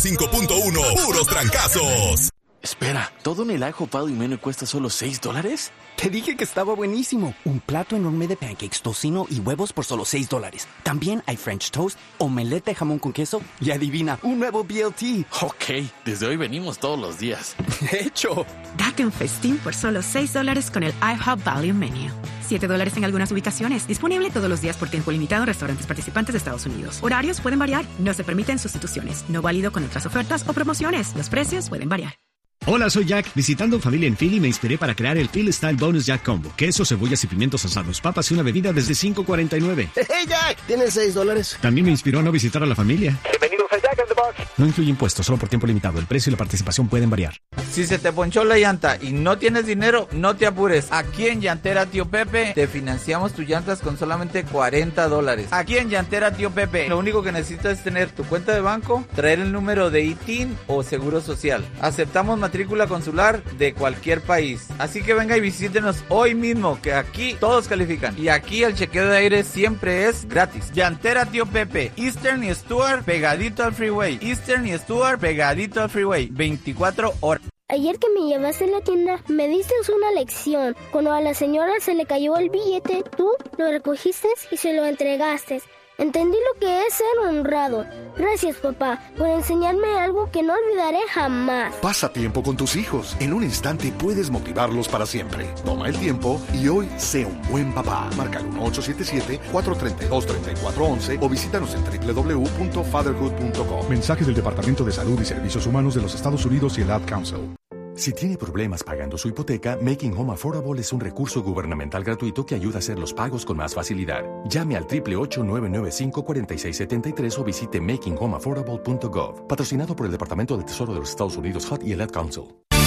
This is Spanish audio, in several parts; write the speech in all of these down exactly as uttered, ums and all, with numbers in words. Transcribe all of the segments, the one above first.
cinco punto uno, puros trancazos. Espera, ¿todo en el ajo Pal y Menu cuesta solo seis dólares? Te dije que estaba buenísimo. Un plato enorme de pancakes, tocino y huevos por solo seis dólares. También hay French toast, omelette de jamón con queso y adivina, un nuevo B L T. Ok, desde hoy venimos todos los días. ¡Hecho! Date un festín por solo seis dólares con el IHOP Value Menu. siete dólares en algunas ubicaciones. Disponible todos los días por tiempo limitado en restaurantes participantes de Estados Unidos. Horarios pueden variar. No se permiten sustituciones. No válido con otras ofertas o promociones. Los precios pueden variar. Hola, soy Jack. Visitando familia en Philly me inspiré para crear el Philly Style Bonus Jack Combo. Queso, cebollas y pimientos asados, papas y una bebida desde cinco cuarenta y nueve. ¡Hey, Jack! ¿Tienes seis dólares? También me inspiró a no visitar a la familia. Bienvenidos a Jack in the Box. No incluye impuestos, solo por tiempo limitado. El precio y la participación pueden variar. Si se te ponchó la llanta y no tienes dinero, no te apures. Aquí en Llantera Tío Pepe te financiamos tus llantas con solamente cuarenta dólares. Aquí en Llantera Tío Pepe, lo único que necesitas es tener tu cuenta de banco, traer el número de I T I N o Seguro Social. Aceptamos matrícula consular de cualquier país. Así que venga y visítenos hoy mismo, que aquí todos califican. Y aquí el chequeo de aire siempre es gratis. Llantera Tío Pepe, Eastern y Stuart pegadito al freeway. Eastern y Stuart pegadito al freeway. veinticuatro horas. Ayer que me llevaste a la tienda, me diste una lección. Cuando a la señora se le cayó el billete, tú lo recogiste y se lo entregaste. Entendí lo que es ser honrado. Gracias, papá, por enseñarme algo que no olvidaré jamás. Pasa tiempo con tus hijos. En un instante puedes motivarlos para siempre. Toma el tiempo y hoy sé un buen papá. Marca el uno ocho siete siete, cuatro tres dos, tres cuatro uno uno o visítanos en doble u doble u doble u punto fatherhood punto com. Mensaje del Departamento de Salud y Servicios Humanos de los Estados Unidos y el Ad Council. Si tiene problemas pagando su hipoteca, Making Home Affordable es un recurso gubernamental gratuito que ayuda a hacer los pagos con más facilidad. Llame al ocho ocho ocho, nueve nueve cinco, cuatro seis siete tres o visite making home affordable punto gov. Patrocinado por el Departamento del Tesoro de los Estados Unidos, H U D y el Ad Council.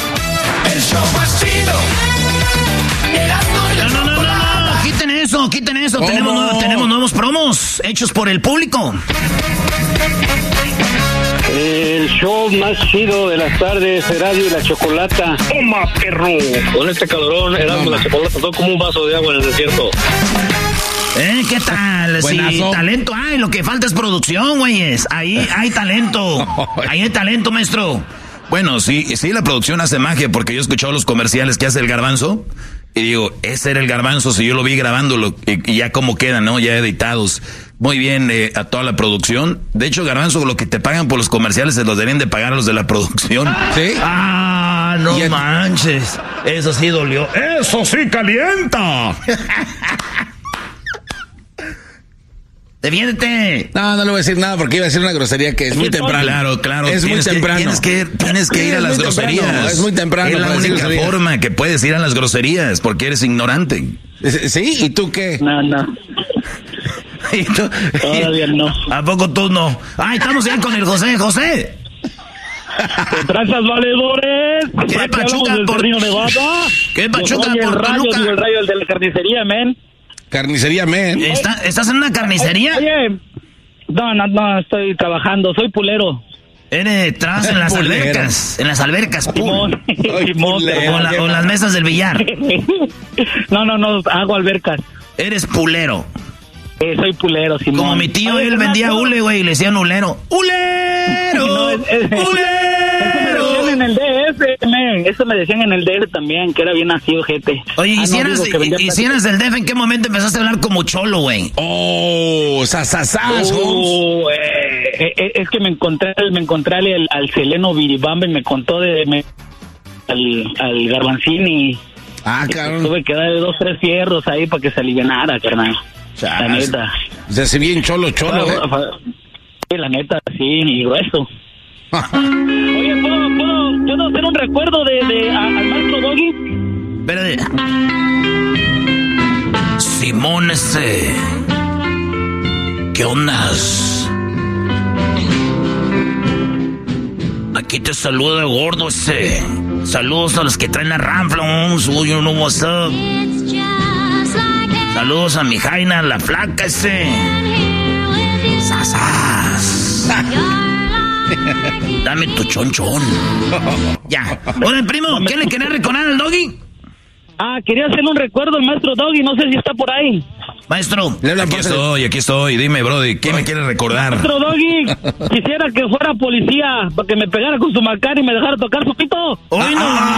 El show más chido. No, no, no, no, no, quiten eso, quiten eso. Tenemos, nuevos, tenemos nuevos promos hechos por el público. El show más chido de las tardes, Eradio y la Chocolata. ¡Toma, perro! Con este calorón, Erasmo y la Chocolata son como un vaso de agua en el desierto. ¿Eh? ¿Qué tal? Sí, talento hay, lo que falta es producción, güeyes. Ahí hay talento. Ahí hay talento, maestro. Bueno, sí, sí, la producción hace magia, porque yo he escuchado los comerciales que hace el Garbanzo y digo, ese era el Garbanzo, si yo lo vi grabándolo y, y ya cómo quedan, ¿no? Ya editados. Muy bien, eh, a toda la producción. De hecho, Garbanzo, lo que te pagan por los comerciales se los deberían de pagar a los de la producción. ¿Sí? Ah, no el... manches. Eso sí dolió. ¡Eso sí calienta! ¡Defiéndete! No, no le voy a decir nada porque iba a decir una grosería que es muy temprano. Claro, claro. Es muy temprano. Tienes que, tienes que sí, ir a las groserías. Temprano, es muy temprano. Es la única forma que puedes ir a las groserías porque eres ignorante. ¿Sí? ¿Y tú qué? No, no. ¿Y tú? Todavía no. ¿A poco tú no? ¡Ay, estamos ya con el José! ¡José! ¿Qué tranzas, valedores? ¿Qué Pachuca por Nevada? ¿Qué Pachuca por por Toluca? Yo soy el rayo de la carnicería, men. Carnicería, men. ¿Está, ¿Estás en una carnicería? Oye, no, no, no, estoy trabajando, soy pulero. Eres tras en las albercas, en las albercas, pum. Simón, o, la, o las mesas del billar. No, no, no, hago albercas. Eres pulero. Eh, soy pulero, Simón. Como mi tío, él vendía hule, güey, y le decían hulero. ¡Hulero! No, es, es, ¡Hulero! Eso me decían en el D F, man. Eso me decían en el D F también, que era bien nacido, gente. Oye, ah, ¿y si no, eras, digo, y, y si eras del D F, en qué momento empezaste a hablar como cholo, güey? ¡Oh! ¡Sasasas! Oh, eh, eh, es que me encontré, me encontré al, al Seleno Viribamba y me contó de... Me, al, al Garbancín y... Ah, claro. Tuve que darle dos, tres fierros ahí para que se alivianara, carnal. Chas. La neta. Se hace bien cholo, cholo. Sí, la neta, sí, y grueso. Oye, ¿puedo, puedo, ¿puedo hacer un recuerdo de, de a, al maestro Doggy? Espérate. Simón, este... ¿Qué ondas? Aquí te saluda el gordo ese. Saludos a los que traen la Ramflons. Uy, you know what's up. Saludos a mi Jaina, la flaca ese. Sasas. Dame tu chonchón. Ya. Oye, primo, ¿qué le quería recordar al Doggy? Ah, quería hacerle un recuerdo al maestro Doggy, no sé si está por ahí. Maestro. Aquí estoy, aquí estoy. Dime, Brody, ¿qué me quieres recordar? Maestro Doggy, quisiera que fuera policía para que me pegara con su macar y me dejara tocar su pito. ¡Hoy no!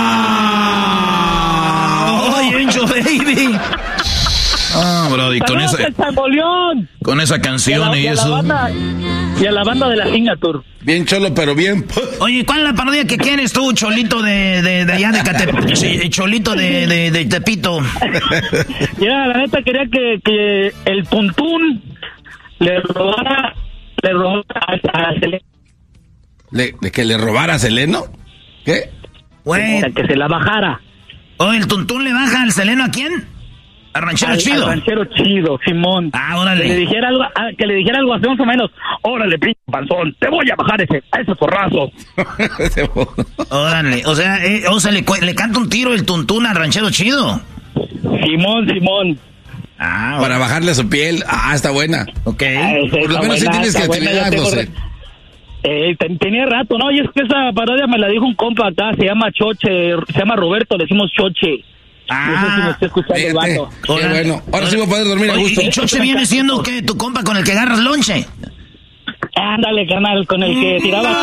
¡Ah! ¡Oye, Encho, baby! Ah, Brody, con esa, con esa canción y, y, a la, y, eso. a la banda, y a la banda de la Signature. Bien cholo, pero bien. Oye, ¿cuál es la parodia que quieres tú, Cholito de, de, de allá de Catepito? Sí, Cholito de, de, de Tepito. Ya, la neta quería que, que el Tuntún le robara, le robara a, a Seleno. ¿Le, ¿De que le robara a Seleno? ¿Qué? Güey. Que se la bajara. Oh, ¿el Tuntún le baja al Seleno a quién? ¿Al ranchero al, chido? Al ranchero chido, Simón. Ah, órale. Que le dijera algo, que le dijera algo así más o menos. Órale, pinche panzón, te voy a bajar ese, a ese zorrazo. Órale, o sea, eh, o sea, le, le canta un tiro el Tuntún al ranchero chido. Simón, Simón. Ah, para bajarle a su piel. Ah, está buena. Ok. Ah, por lo menos sí tienes creatividad, no sé. Eh, ten, tenía rato, ¿no? Y es que esa parodia me la dijo un compa acá, se llama Choche, se llama Roberto, le decimos Choche. Ah, no sé si me está escuchando el vato. Qué bueno. Ahora sí voy a poder dormir a gusto. ¿Y Choche viene siendo qué? ¿Tu compa con el que agarras lonche? Ándale, carnal, con el que tiraba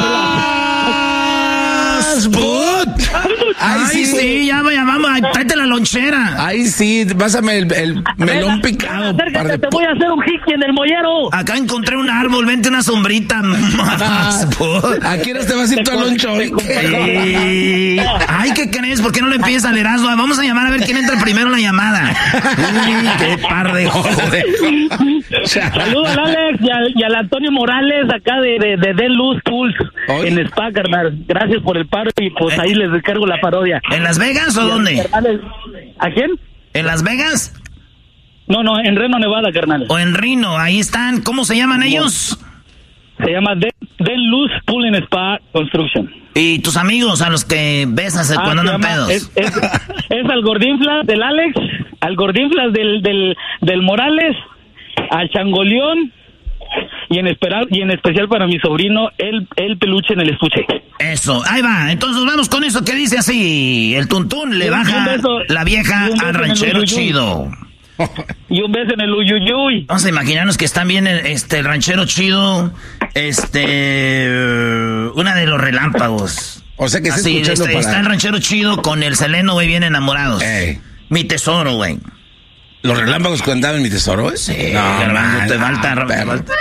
Ay, sí, sí, ya me llamamos, tráete la lonchera. Ay, sí, pásame el, el melón picado. Acércate, te voy a hacer un hickey en el mollero. Acá encontré un árbol, vente una sombrita. ¿A quién te vas a ir tu loncho? Sí. Ay, ¿qué crees? ¿Por qué no le empiezas al Erasmo? Vamos a llamar a ver quién entra primero en la llamada. Uy, qué par de joder. Saludos al Alex y al, y al Antonio Morales acá de, de, de Den Luz Tools en Spa, carnal. Gracias por el paro y pues ahí les descargo la parodia. ¿En Las Vegas o dónde? ¿A quién? ¿En Las Vegas? No, no, en Reno, Nevada, carnal. O en Reno, ahí están. ¿Cómo se llaman ellos? Se llama Den, Den Luz Pool and Spa Construction. ¿Y tus amigos a los que besas ah, cuando andan pedos? Es, es, es al Gordinflas del Alex, al Gordinflas del, del, del Morales, al Changoleón y en, esperar, y en especial para mi sobrino, el, el peluche en el estuche. Eso, ahí va. Entonces vamos con eso que dice así: el Tuntún le baja beso, la vieja al ranchero chido. Y un beso en el uyuyuy. Vamos a imaginarnos que están bien este, el ranchero chido, este, una de los relámpagos. O sea que está así, escuchando este, para... está el ranchero chido con el Seleno, güey, bien enamorados. Ey. Mi tesoro, güey. ¿Los relámpagos contaban mi tesoro, güey? Sí, no, hermano, te falta, te falta.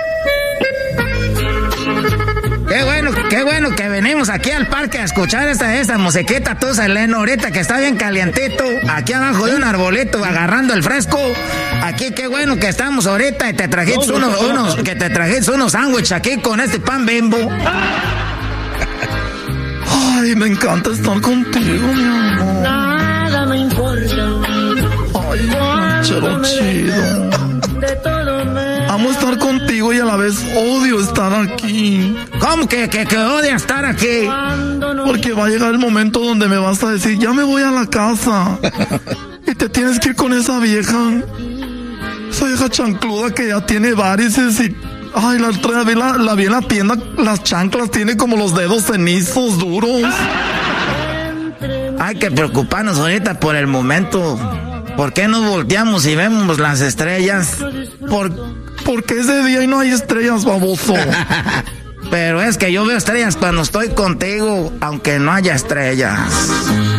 Qué bueno, qué bueno que venimos aquí al parque a escuchar esta, esta musiquita, tú, Seleno, ahorita que está bien calientito, aquí abajo de un arbolito, agarrando el fresco. Aquí, qué bueno que estamos ahorita y te trajiste unos, unos, que te trajiste unos sándwiches aquí con este pan Bimbo. Ay, me encanta estar contigo, mi amor. Nada me importa. Ay, ranchero chido. Amo estar contigo y a la vez odio estar aquí. ¿Cómo que, que, que odia estar aquí? Porque va a llegar el momento donde me vas a decir, ya me voy a la casa. Y te tienes que ir con esa vieja. Esa vieja chancluda que ya tiene varices y... Ay, la otra vez la, la vi en la tienda, las chanclas tiene como los dedos cenizos, duros. Hay que preocuparnos ahorita por el momento. ¿Por qué nos volteamos y vemos las estrellas? Por, porque ese día y no hay estrellas, baboso. Pero es que yo veo estrellas cuando estoy contigo, aunque no haya estrellas.